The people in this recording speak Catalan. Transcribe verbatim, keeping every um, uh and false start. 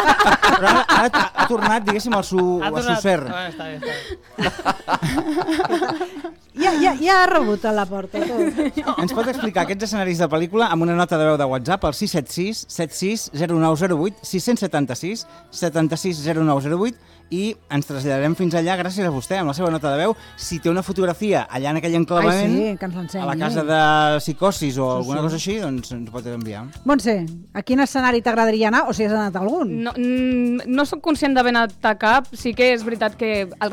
Però ara, ara ha tornat, diguéssim, al su, Ha a su ser. Ah, està bé, està bé. Ja, ja, ja ha rebut a la porta, tot. Ens pot explicar aquests escenaris de pel·lícula amb una nota de veu de WhatsApp al sis set sis, set sis, zero nou zero vuit, sis set sis, set sis, zero nou zero vuit i ens traslladarem fins allà gràcies a vostè, amb la seva nota de veu. Si té una fotografia allà en aquell enclavament, Ai, sí, que ens l'ensenyi. a la casa de psicosis o Sí, alguna sí. cosa així, doncs ens ho pot enviar. Montse, a quin escenari t'agradaria anar o si has anat a algun? No, mm, no sóc conscient d'haver anat a cap, sí que és veritat que el